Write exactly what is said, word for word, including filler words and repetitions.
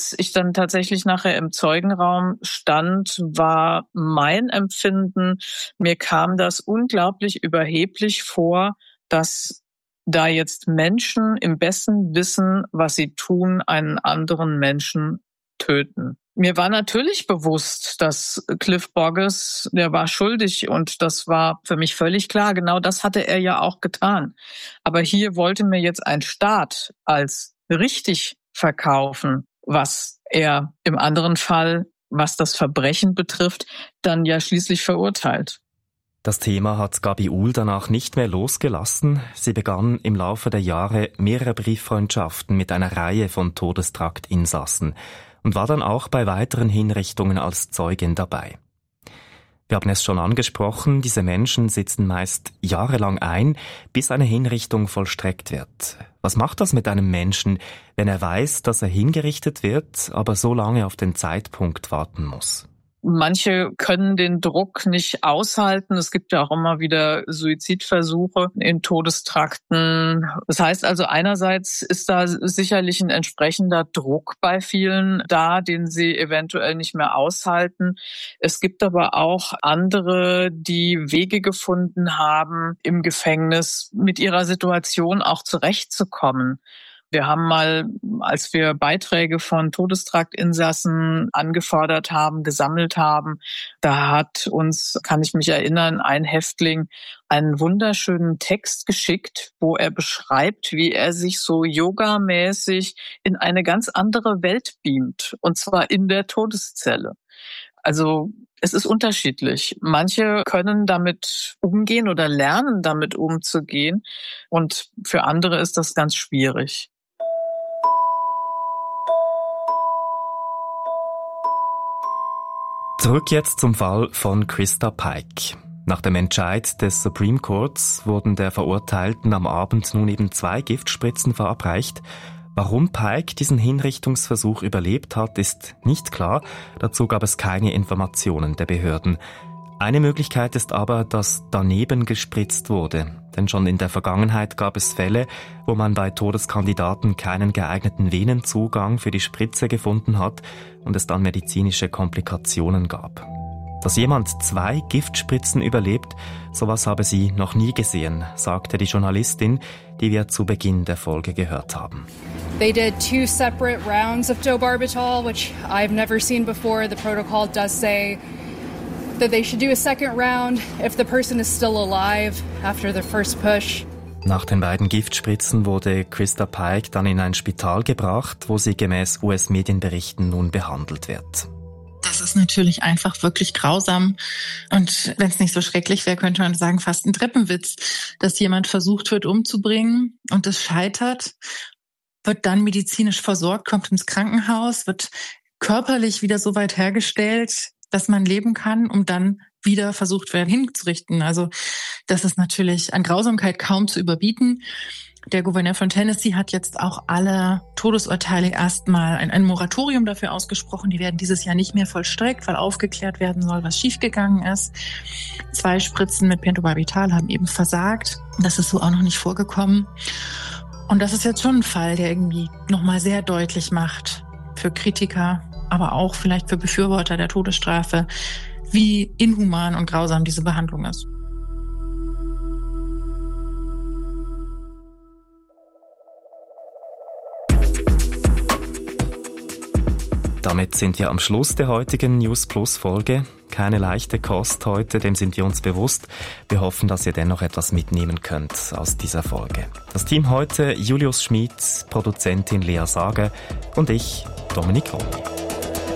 Als ich dann tatsächlich nachher im Zeugenraum stand, war mein Empfinden, mir kam das unglaublich überheblich vor, dass da jetzt Menschen im besten Wissen, was sie tun, einen anderen Menschen töten. Mir war natürlich bewusst, dass Cliff Borges, der war schuldig und das war für mich völlig klar. Genau das hatte er ja auch getan. Aber hier wollte mir jetzt ein Staat als richtig verkaufen, was er im anderen Fall, was das Verbrechen betrifft, dann ja schließlich verurteilt. Das Thema hat Gabi Uhl danach nicht mehr losgelassen. Sie begann im Laufe der Jahre mehrere Brieffreundschaften mit einer Reihe von Todestraktinsassen und war dann auch bei weiteren Hinrichtungen als Zeugin dabei. Wir haben es schon angesprochen, diese Menschen sitzen meist jahrelang ein, bis eine Hinrichtung vollstreckt wird. Was macht das mit einem Menschen, wenn er weiß, dass er hingerichtet wird, aber so lange auf den Zeitpunkt warten muss? Manche können den Druck nicht aushalten. Es gibt ja auch immer wieder Suizidversuche in Todestrakten. Das heißt also, einerseits ist da sicherlich ein entsprechender Druck bei vielen da, den sie eventuell nicht mehr aushalten. Es gibt aber auch andere, die Wege gefunden haben, im Gefängnis mit ihrer Situation auch zurechtzukommen. Wir haben mal, als wir Beiträge von Todestraktinsassen angefordert haben, gesammelt haben, da hat uns, kann ich mich erinnern, ein Häftling einen wunderschönen Text geschickt, wo er beschreibt, wie er sich so yogamäßig in eine ganz andere Welt beamt, und zwar in der Todeszelle. Also es ist unterschiedlich. Manche können damit umgehen oder lernen, damit umzugehen, und für andere ist das ganz schwierig. Zurück jetzt zum Fall von Krista Pike. Nach dem Entscheid des Supreme Courts wurden der Verurteilten am Abend nun eben zwei Giftspritzen verabreicht. Warum Pike diesen Hinrichtungsversuch überlebt hat, ist nicht klar. Dazu gab es keine Informationen der Behörden. Eine Möglichkeit ist aber, dass daneben gespritzt wurde. Denn schon in der Vergangenheit gab es Fälle, wo man bei Todeskandidaten keinen geeigneten Venenzugang für die Spritze gefunden hat und es dann medizinische Komplikationen gab. Dass jemand zwei Giftspritzen überlebt, sowas habe sie noch nie gesehen, sagte die Journalistin, die wir zu Beginn der Folge gehört haben. They did two separate rounds of Dobarbital, which I've never seen before. The protocol does say that they should do a second round if the person is still alive after the first push. Nach den beiden Giftspritzen wurde Krista Pike dann in ein Spital gebracht, wo sie gemäß U S-Medienberichten nun behandelt wird. Das ist natürlich einfach wirklich grausam. Und wenn es nicht so schrecklich wäre, könnte man sagen, fast ein Treppenwitz, dass jemand versucht wird umzubringen und es scheitert, wird dann medizinisch versorgt, kommt ins Krankenhaus, wird körperlich wieder so weit hergestellt, dass man leben kann, um dann wieder versucht werden hinzurichten. Also das ist natürlich an Grausamkeit kaum zu überbieten. Der Gouverneur von Tennessee hat jetzt auch alle Todesurteile erstmal ein, ein Moratorium dafür ausgesprochen. Die werden dieses Jahr nicht mehr vollstreckt, weil aufgeklärt werden soll, was schiefgegangen ist. Zwei Spritzen mit Pentobarbital haben eben versagt. Das ist so auch noch nicht vorgekommen. Und das ist jetzt schon ein Fall, der irgendwie nochmal sehr deutlich macht für Kritiker, aber auch vielleicht für Befürworter der Todesstrafe, wie inhuman und grausam diese Behandlung ist. Damit sind wir am Schluss der heutigen News Plus Folge. Keine leichte Kost heute, dem sind wir uns bewusst. Wir hoffen, dass ihr dennoch etwas mitnehmen könnt aus dieser Folge. Das Team heute: Julius Schmid, Produzentin Lea Sager und ich, Dominik Roth.